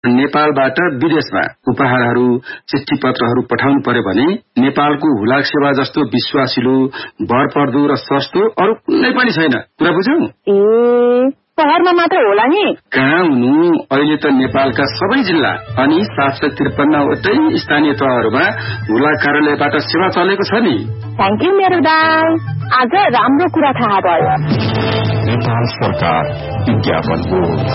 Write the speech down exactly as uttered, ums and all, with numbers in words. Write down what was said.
नेपालबाट विदेशमा उपहारहरू चिठी पत्रहरू पठाउनु पर्यो भने नेपालको हुलाक सेवा जस्तो विश्वासिलो भरपर्दो र सस्तो अरू कुनै पनि छैन। कुरा बुझ्यौ? ए शहरमा मात्र होला नि? कहाँ हुनु, अहिले त नेपालका सबै जिल्ला अनि सात सय त्रिपन्न वटै स्थानीय तहहरूमा हुलाक कार्यालयबाट सेवा चलेको छ नि। थ्याङ्क यू मेरो दाइ, आज राम्रो कुरा थाहा भयो। नेपाल सरकार विज्ञापन हो।